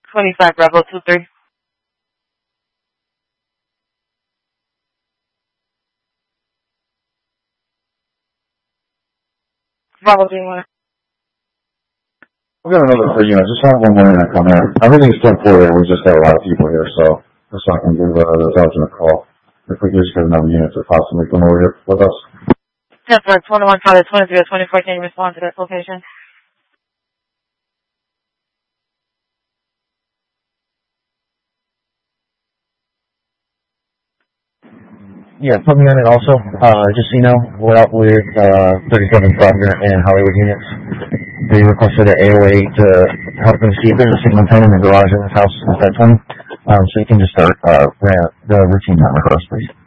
25 Bravo 23. Bravo 31. I've got another for you. I just had one more to come in. Everything's still clear. We just got a lot of people here, so just so I can give the sergeant a call. If we could just get another unit to possibly come over here with us. Yes, sir. 21 Charlie 23 or 24. Can you respond to that location? Yeah, put me on it also. Just so you know, we're out with 37 Wagner and Hollywood units. They requested an AOA to help them see if there's a signal pen in the garage in this house at 20. So you can just start the routine number for us, please.